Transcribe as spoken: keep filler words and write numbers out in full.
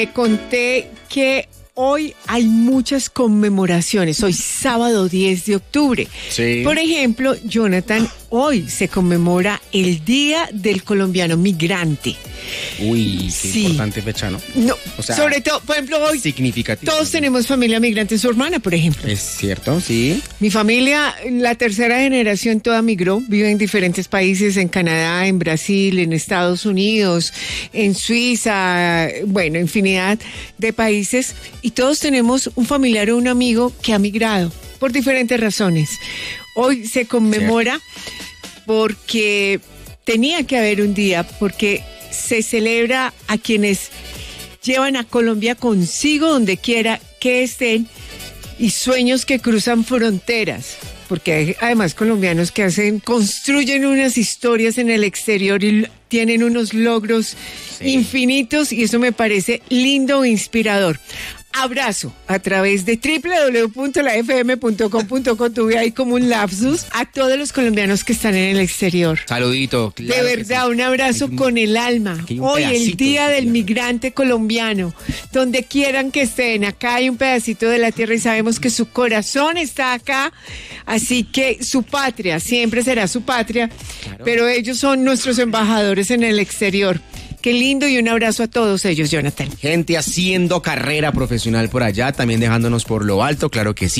Te conté que hoy hay muchas conmemoraciones, hoy sábado diez de octubre. Sí. Por ejemplo, Jonathan, hoy se conmemora el Día del Colombiano Migrante. Uy, qué Sí. importante fecha, ¿no? No, O sea, sobre todo, por ejemplo, hoy significativo. todos tenemos familia migrante en su hermana, por ejemplo. Es cierto, sí. Mi familia, la tercera generación toda migró, vive en diferentes países, en Canadá, en Brasil, en Estados Unidos, en Suiza, bueno, infinidad de países, y todos tenemos un familiar o un amigo que ha migrado por diferentes razones. Hoy se conmemora porque tenía que haber un día, porque se celebra a quienes llevan a Colombia consigo donde quiera que estén, y sueños que cruzan fronteras, porque hay además colombianos que hacen, construyen unas historias en el exterior y tienen unos logros Sí. infinitos, y eso me parece lindo e inspirador. Abrazo a través de doble u doble u doble u punto la f m punto com punto co. Tuve ahí como un lapsus a todos los colombianos que están en el exterior. Saludito. Claro De que verdad, sí. un abrazo Hay un- con el alma. hay un Hoy el pedacito Día de del tierra. Migrante Colombiano. Donde quieran que estén, acá hay un pedacito de la tierra y sabemos que su corazón está acá. Así que su patria siempre será su patria. Claro. Pero ellos son nuestros embajadores en el exterior. Qué lindo, y un abrazo a todos ellos, Jonathan. Gente haciendo carrera profesional por allá, también dejándonos por lo alto, claro que sí.